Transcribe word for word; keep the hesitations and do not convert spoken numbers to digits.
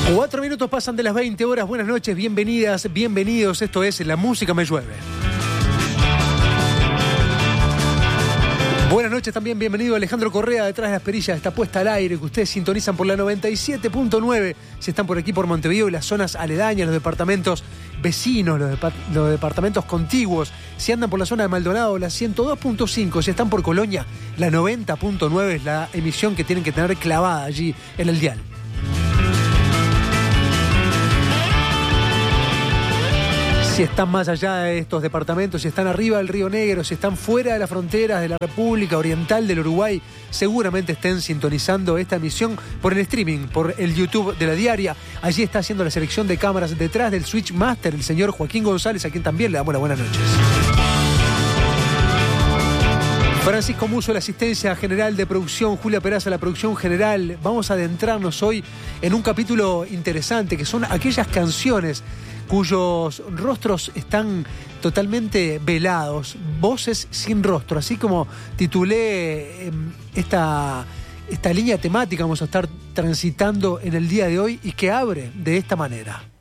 Cuatro minutos pasan de las veinte horas. Buenas noches, bienvenidas, bienvenidos. Esto es La Música Me Llueve. Buenas noches también, bienvenido Alejandro Correa detrás de las perillas. Está puesta al aire, que ustedes sintonizan por la noventa y siete punto nueve. Si están por aquí por Montevideo y las zonas aledañas, los departamentos vecinos, los, depart- los departamentos contiguos. Si andan por la zona de Maldonado, la ciento dos punto cinco. Si están por Colonia, la noventa punto nueve es la emisión que tienen que tener clavada allí en el dial. Si están más allá de estos departamentos, si están arriba del Río Negro, si están fuera de las fronteras de la República Oriental del Uruguay, seguramente estén sintonizando esta emisión por el streaming, por el YouTube de La Diaria. Allí está haciendo la selección de cámaras detrás del Switch Master el señor Joaquín González, a quien también le damos las buenas noches. Francisco Muso, la asistencia general de producción, Julia Peraza, la producción general. Vamos a adentrarnos hoy en un capítulo interesante, que son aquellas canciones cuyos rostros están totalmente velados, voces sin rostro, así como titulé eh, esta, esta línea temática vamos a estar transitando en el día de hoy y que abre de esta manera.